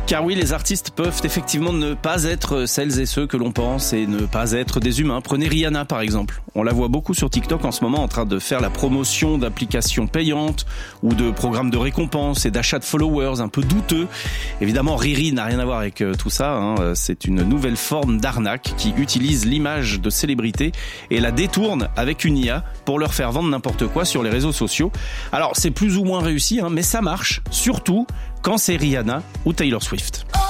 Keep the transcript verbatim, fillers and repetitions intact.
Car oui, les artistes peuvent effectivement ne pas être celles et ceux que l'on pense et ne pas être des humains. Prenez Rihanna par exemple. On la voit beaucoup sur TikTok en ce moment en train de faire la promotion d'applications payantes ou de programmes de récompenses et d'achat de followers un peu douteux. Évidemment, Riri n'a rien à voir avec tout ça, hein. C'est une nouvelle forme d'arnaque qui utilise l'image de célébrités et la détourne avec une I A pour leur faire vendre n'importe quoi sur les réseaux sociaux. Alors c'est plus ou moins réussi, hein, mais ça marche, surtout quand c'est Rihanna ou Taylor Swift.